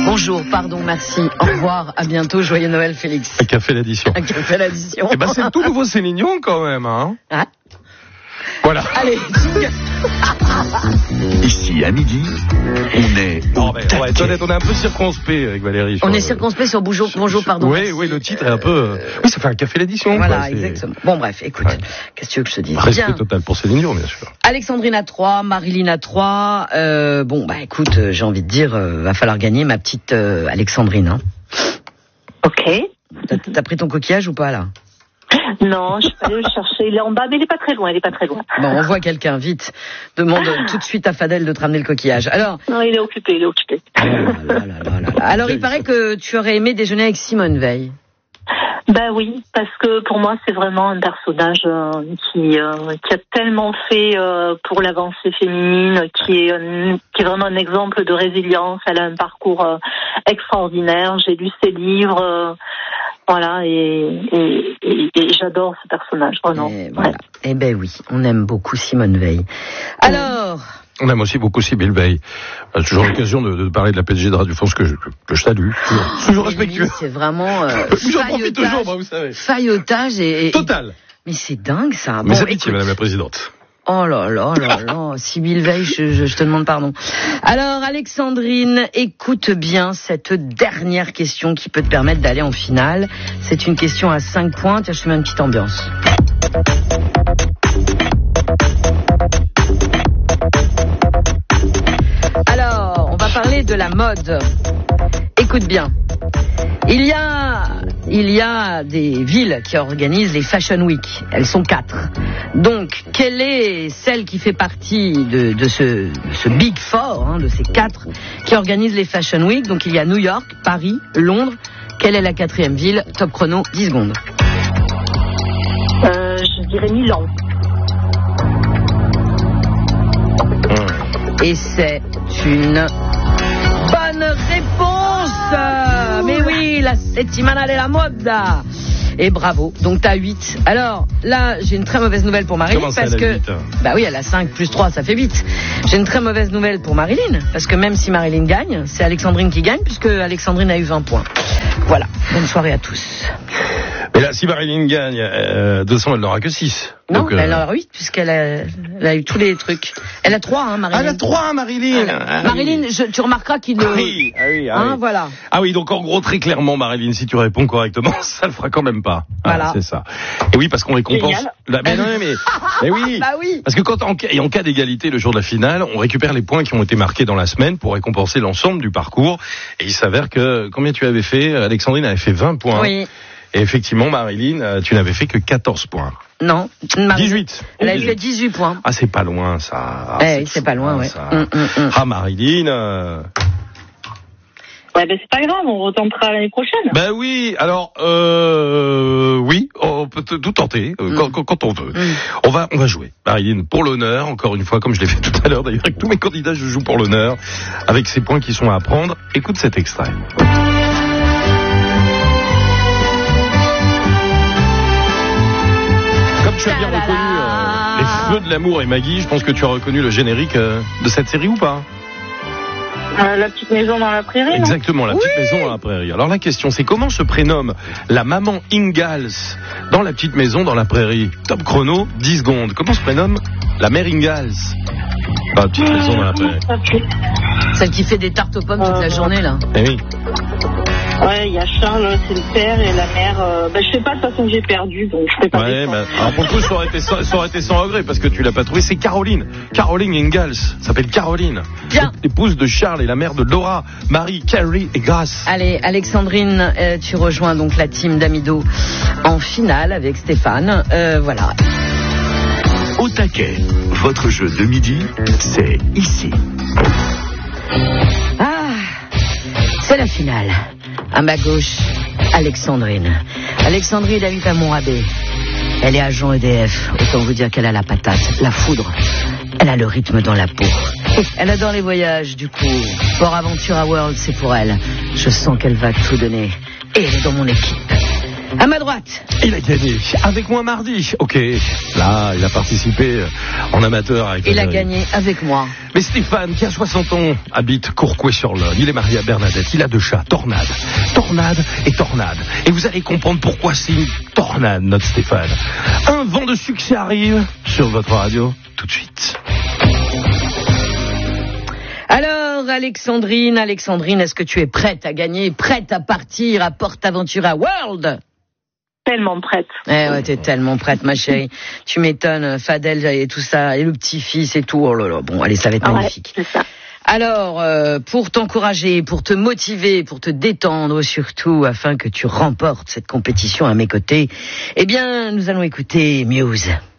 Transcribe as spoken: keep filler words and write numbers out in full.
Bonjour, pardon, merci, au revoir, à bientôt, joyeux Noël Félix. Un café l'addition. Un café l'addition. Eh ben c'est le tout nouveau Céline Dion quand même, hein. Ah. Voilà. Allez. Ici à midi, on est au Oh, mais, ouais, honnête, on est un peu circonspect avec Valérie. On sur, est circonspect sur Bonjour, bonjour pardon. Oui, merci. oui, le titre est un peu... Euh... Oui, ça fait un café l'édition. Voilà, quoi, c'est... exactement. Bon, bref, écoute, Ouais. qu'est-ce que tu veux que je te dise? Respect Bien. total pour Céline Dion, bien sûr. Alexandrine à trois, Marilyn à trois. Euh, bon, bah écoute, euh, j'ai envie de dire, euh, va falloir gagner ma petite euh, Alexandrine. Hein. Ok. T'as, t'as pris ton coquillage ou pas là? Non, je suis allée le chercher. Il est en bas, mais il est pas très loin. Il est pas très loin. Bon, on voit quelqu'un, vite. Demande tout de suite à Fadel de te ramener le coquillage. Alors. Non, il est occupé, il est occupé. Oh là là là là là. Alors, il paraît que tu aurais aimé déjeuner avec Simone Veil. Ben oui, parce que pour moi, c'est vraiment un personnage euh, qui, euh, qui a tellement fait euh, pour l'avancée féminine, qui est, un, qui est vraiment un exemple de résilience. Elle a un parcours euh, extraordinaire. J'ai lu ses livres, euh, voilà, et, et, et, et j'adore ce personnage, vraiment. Et voilà. Ouais. Eh ben oui, on aime beaucoup Simone Veil. Alors, On aime aussi beaucoup Sybille Veil. On a toujours l'occasion de, de parler de la P D G de Radio France que je, que je salue. Toujours, toujours respectueux. lui, c'est vraiment euh, J'en profite toujours, faillotage, moi, vous savez. faillotage et, et- Total. Mais c'est dingue ça. Mais Bon, c'est pitié, écoute. Madame la Présidente. Oh là là là là, Sybille Veil, je, je, je te demande pardon. Alors Alexandrine, écoute bien cette dernière question qui peut te permettre d'aller en finale. C'est une question à cinq points. Tiens, je te mets une petite ambiance. Alors, on va parler de la mode. Écoute bien. Il y a, il y a des villes qui organisent les Fashion Week. Elles sont quatre. Donc, quelle est celle qui fait partie de, de, ce, de ce Big Four, hein, de ces quatre, qui organisent les Fashion Week? Donc, il y a New York, Paris, Londres. Quelle est la quatrième ville? Top chrono, dix secondes. Euh, je dirais Milan. Et c'est une bonne réponse. Mais oui, la settimana della moda. Et bravo, donc t'as huit. Alors là, j'ai une très mauvaise nouvelle pour Marilyn. Comment ça, parce elle a que huit, hein? bah oui, elle a cinq plus trois, ça fait huit. J'ai une très mauvaise nouvelle pour Marilyn, parce que même si Marilyn gagne, c'est Alexandrine qui gagne, puisque Alexandrine a eu vingt points. Voilà, bonne soirée à tous. Mais là, si Marilyn gagne, euh, de toute façon, elle n'aura que six. Non, Donc, euh... elle en a huit, puisqu'elle a, elle a eu tous les trucs. Elle a trois, hein, Marilyn. Ah, elle a trois, Marilyn. Ah, Marilyn, je, tu remarqueras qu'il ne... Ah oui, ah oui, ah Hein, oui. voilà. Ah oui, donc en gros, très clairement, Marilyn, si tu réponds correctement, ça le fera quand même pas. Ah, Voilà. c'est ça. Et oui, parce qu'on récompense... Génial. La... Mais non, mais... mais oui. Bah oui. Parce que quand en, ca- et en cas d'égalité, le jour de la finale, on récupère les points qui ont été marqués dans la semaine pour récompenser l'ensemble du parcours. Et il s'avère que, combien tu avais fait? Alexandrine avait fait vingt points. Oui. Et effectivement, Marilyn, euh, tu n'avais fait que quatorze points. Non. Marilyn, dix-huit. Elle a fait dix-huit points. Ah, c'est pas loin, ça. Ah, Eh oui, c'est fou, pas loin, hein, ouais. ça. Hum, hum, hum. Ah, Marilyn... euh, Ouais, ben c'est pas grave, on retentera l'année prochaine. Ben oui, alors euh, oui, on peut t- tout tenter euh, Mm. quand, quand, quand on veut. Mm. On va on va jouer. Marilyn, pour l'honneur, encore une fois, comme je l'ai fait tout à l'heure d'ailleurs avec tous mes candidats, je joue pour l'honneur avec ces points qui sont à prendre. Écoute cet extrait. Comme tu as bien reconnu euh, les feux de l'amour et Maggie, je pense que tu as reconnu le générique euh, de cette série ou pas? Euh, la petite maison dans la prairie, non? Exactement, la petite maison dans la prairie. Alors la question, c'est comment se prénomme la maman Ingalls dans la petite maison dans la prairie? Top chrono, dix secondes. Comment se prénomme la mère Ingalls dans la petite maison dans la prairie? Celle qui fait des tartes aux pommes toute la Euh, journée, là. Eh oui. Ouais, il y a Charles, c'est le père, et la mère. Euh, ben, je sais pas, de toute façon, j'ai perdu, donc je fais pas Ouais, d'effort. mais alors pour le coup, ça aurait été sans, ça aurait été sans regret parce que tu l'as pas trouvé. C'est Caroline. Caroline Ingalls. Ça s'appelle Caroline. Bien. L'épouse de Charles et la mère de Laura, Marie, Carrie et Grace. Allez, Alexandrine, euh, tu rejoins donc la team d'Amido en finale avec Stéphane. Euh, voilà. Au taquet, votre jeu de midi, c'est ici. Ah, c'est la finale. À ma gauche, Alexandrine. Alexandrine habite à Montrabé. Elle est agent E D F. Autant vous dire qu'elle a la patate, la foudre. Elle a le rythme dans la peau. Elle adore les voyages, du coup. Port Aventura World, c'est pour elle. Je sens qu'elle va tout donner. Et elle est dans mon équipe. À ma droite. Il a gagné avec moi mardi. Ok, là, il a participé en amateur avec Il a Valérie. gagné avec moi. Mais Stéphane, qui a soixante ans, habite Courcouet-sur-l'Aune. Il est marié à Bernadette. Il a deux chats, Tornade. Tornade et Tornade. Et vous allez comprendre pourquoi c'est une tornade, notre Stéphane. Un vent de succès arrive sur votre radio tout de suite. Alors, Alexandrine, Alexandrine, est-ce que tu es prête à gagner, prête à partir à PortAventura World? Tellement prête. Eh ouais, t'es tellement prête, ma chérie. Tu m'étonnes, Fadel et tout ça, et le petit-fils et tout. Oh là là, bon, allez, ça va être Ouais, magnifique. c'est ça. Alors, euh, pour t'encourager, pour te motiver, pour te détendre surtout, afin que tu remportes cette compétition à mes côtés, eh bien, nous allons écouter Muse.